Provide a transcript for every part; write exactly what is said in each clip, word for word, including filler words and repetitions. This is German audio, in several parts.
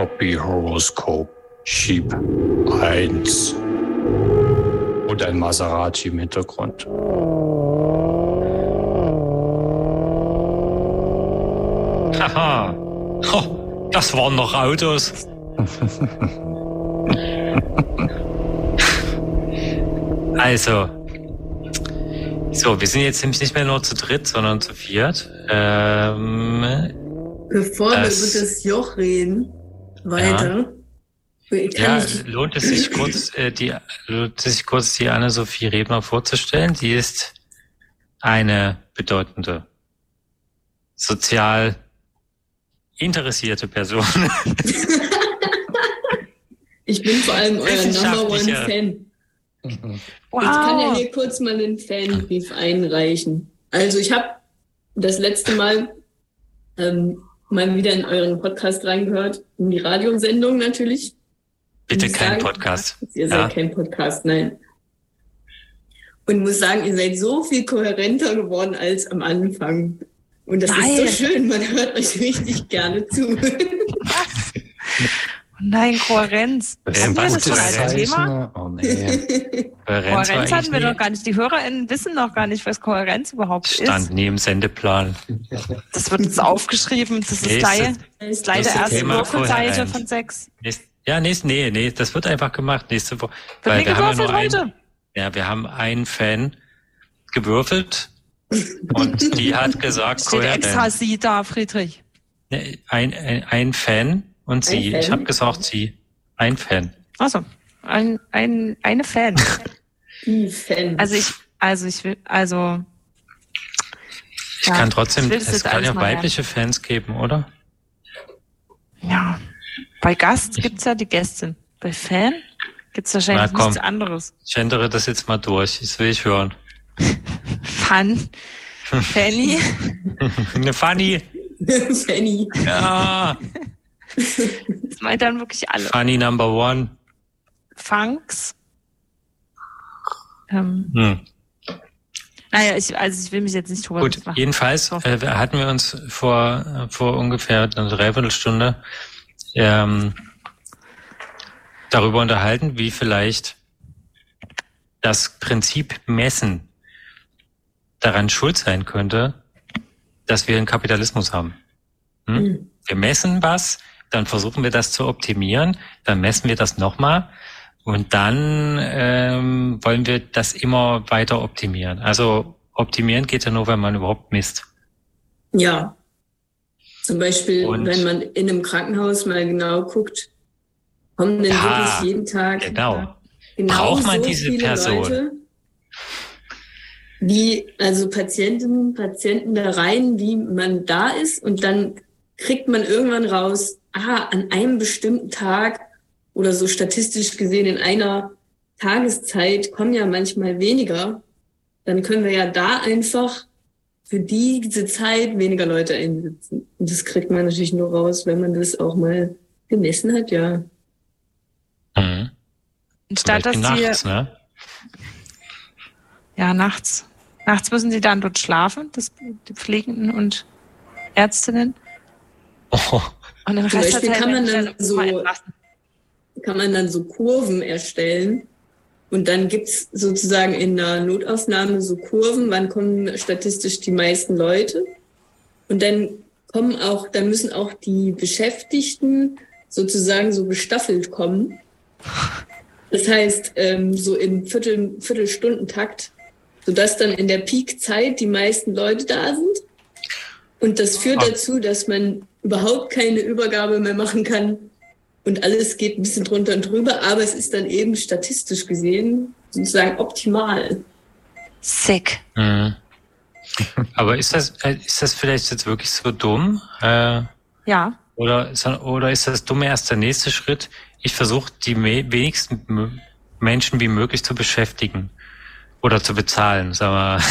Copy Horoscope Sheep eins und ein Maserati im Hintergrund. Haha, oh, das waren noch Autos. Also, so, wir sind jetzt nämlich nicht mehr nur zu dritt, sondern zu viert. Ähm, Bevor das, wir über das Joch reden, weiter. Ja, ja lohnt es sich kurz, äh, die, lohnt es sich kurz die Anne-Sophie Rebner vorzustellen. Sie ist eine bedeutende, sozial interessierte Person. Ich bin vor allem euer Number One Fan. Wow. Ich kann ja hier kurz mal einen Fanbrief einreichen. Also ich habe das letzte Mal ähm, mal wieder in euren Podcast reingehört, in die Radiosendung natürlich. Bitte kein sagen, Podcast. Ihr seid ja. kein Podcast, nein. Und muss sagen, ihr seid so viel kohärenter geworden als am Anfang. Und das nein. ist so schön, man hört euch richtig gerne zu. Nein, Kohärenz. Ähm, was ist das schon ein Thema? Oh, nee. Kohärenz, Kohärenz hatten wir nie. Doch gar nicht. Die HörerInnen wissen noch gar nicht, was Kohärenz überhaupt Stand ist. Stand neben Sendeplan. Das wird jetzt aufgeschrieben. Das ist leider das erste Würfelseite von sechs. Nächst, ja, nächst, nee, nee, das wird einfach gemacht nächste Woche. Wird weil wir haben ja nur heute? Einen, ja, wir haben einen Fan gewürfelt und die hat gesagt, steht Kohärenz. Extra sie da, Friedrich. Ein, ein, ein Fan. Und sie, ein ich habe gesagt, sie, ein Fan. Achso, ein, ein, eine Fan. Die Fan. Also ich, also ich will, also. Ich ja, kann trotzdem, ich es kann ja weibliche lernen. Fans geben, oder? Ja. Bei Gast gibt's ja die Gästin. Bei Fan gibt's wahrscheinlich Na, komm, nichts anderes. Ich ändere das jetzt mal durch, das will ich hören. Fun. Fanny. Eine Fanny. Fanny. Ja. Das meint dann wirklich alle. Funny number one. Funks. Ähm. Hm. Naja, ich, also ich will mich jetzt nicht drüber Gut, machen. Jedenfalls äh, hatten wir uns vor, vor ungefähr einer Dreiviertelstunde ähm, darüber unterhalten, wie vielleicht das Prinzip Messen daran schuld sein könnte, dass wir einen Kapitalismus haben. Hm? Mhm. Wir messen was, dann versuchen wir das zu optimieren, dann messen wir das nochmal und dann ähm, wollen wir das immer weiter optimieren. Also optimieren geht ja nur, wenn man überhaupt misst. Ja, zum Beispiel, und, wenn man in einem Krankenhaus mal genau guckt, kommen denn ja, wirklich jeden Tag genau. genau braucht man so diese viele Person? Leute, wie also Patientinnen, Patienten da rein, wie man da ist und dann kriegt man irgendwann raus, ah, an einem bestimmten Tag oder so statistisch gesehen in einer Tageszeit kommen ja manchmal weniger. Dann können wir ja da einfach für diese Zeit weniger Leute einsetzen. Und das kriegt man natürlich nur raus, wenn man das auch mal gemessen hat, ja. Mhm. Statt dass nachts, die, ne? Ja, nachts. Nachts müssen sie dann dort schlafen, das, die Pflegenden und Ärztinnen. Oh. Und im Zum Rest Beispiel kann man dann so, entlassen. kann man dann so Kurven erstellen. Und dann gibt's sozusagen in der Notaufnahme so Kurven, wann kommen statistisch die meisten Leute. Und dann kommen auch, dann müssen auch die Beschäftigten sozusagen so gestaffelt kommen. Das heißt, ähm, so im Viertel, Viertelstundentakt, sodass dann in der Peakzeit die meisten Leute da sind. Und das führt dazu, dass man überhaupt keine Übergabe mehr machen kann. Und alles geht ein bisschen drunter und drüber, aber es ist dann eben statistisch gesehen sozusagen optimal. Sick. Mhm. Aber ist das, ist das vielleicht jetzt wirklich so dumm? Äh, ja. Oder ist, oder ist das dumme erst der nächste Schritt? Ich versuche, die wenigsten Menschen wie möglich zu beschäftigen oder zu bezahlen, sagen wir.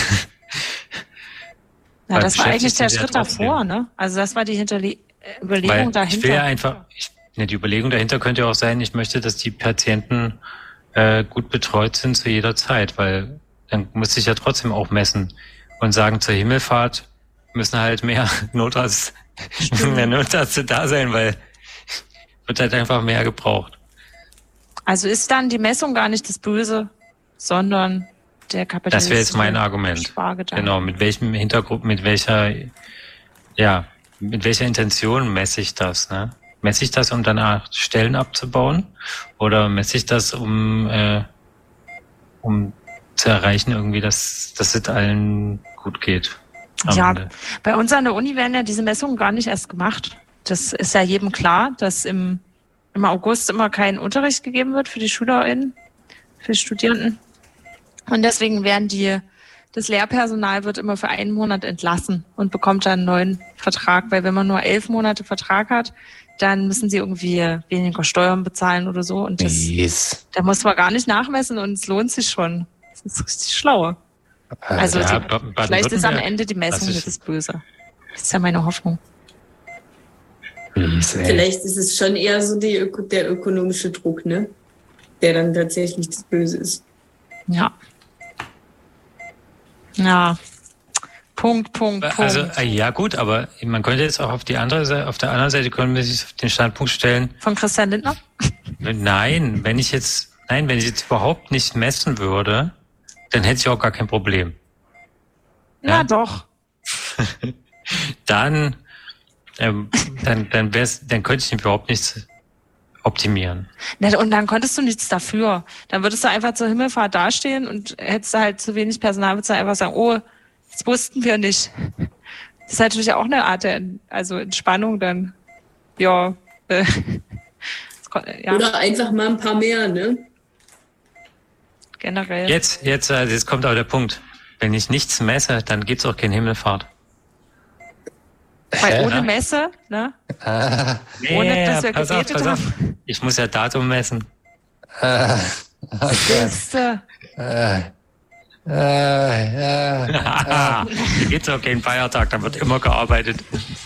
Ja, das war eigentlich der Schritt davor, ne? Also das war die Hinterle- Überlegung Weil dahinter. Ich will ja einfach, ich, ne, die Überlegung dahinter könnte ja auch sein, ich möchte, dass die Patienten äh, gut betreut sind zu jeder Zeit, weil dann muss ich ja trotzdem auch messen und sagen, zur Himmelfahrt müssen halt mehr Notarzt, mehr Notärzte da sein, weil Wird halt einfach mehr gebraucht. Also ist dann die Messung gar nicht das Böse, sondern der Kapitalismus. Das wäre jetzt mein Argument. Genau, mit welchem Hintergrund, mit welcher, ja, mit welcher Intention messe ich das, ne? Messe ich das, um danach Stellen abzubauen? Oder messe ich das, um, äh, um zu erreichen, irgendwie, dass, dass es allen gut geht? Ja, Ende. Bei uns an der Uni werden ja diese Messungen gar nicht erst gemacht. Das ist ja jedem klar, dass im, im August immer kein Unterricht gegeben wird für die SchülerInnen, für die Studierenden. Und deswegen werden die, das Lehrpersonal wird immer für einen Monat entlassen und bekommt dann einen neuen Vertrag, weil wenn man nur elf Monate Vertrag hat, dann müssen sie irgendwie weniger Steuern bezahlen oder so. Und das, yes. da muss man gar nicht nachmessen und es lohnt sich schon. Das ist richtig schlau. Also ja, die, vielleicht ist am Ende die Messung das, das Böse. Das ist ja meine Hoffnung. Vielleicht ist es schon eher so die, der ökonomische Druck, ne? Der dann tatsächlich das Böse ist. Ja. Ja. Punkt, Punkt, Punkt. Also, ja gut, aber man könnte jetzt auch auf die andere Seite, auf der anderen Seite können wir sich auf den Standpunkt stellen. Von Christian Lindner? Nein, wenn ich jetzt, nein, wenn ich jetzt überhaupt nicht messen würde, dann hätte ich auch gar kein Problem. Na ja? doch. dann, ähm, dann, dann wär's, dann könnte ich überhaupt nichts optimieren. Na, und dann konntest du nichts dafür. Dann würdest du einfach zur Himmelfahrt dastehen und hättest du halt zu wenig Personal, würdest du einfach sagen, oh, das wussten wir nicht. Das ist natürlich auch eine Art der, also Entspannung dann. Ja, äh, ja. Oder einfach mal ein paar mehr, ne? Generell. Jetzt, jetzt, also jetzt kommt aber der Punkt. Wenn ich nichts messe, dann gibt's auch keine Himmelfahrt. Weil ohne Messe, ne? Ah. Ohne, dass wir pass auf, gebetet pass auf. haben. Ich muss ja Datum messen. Ah, okay. Siehste. Ah, ah, ah, Da gibt's auch keinen Feiertag, da wird immer gearbeitet.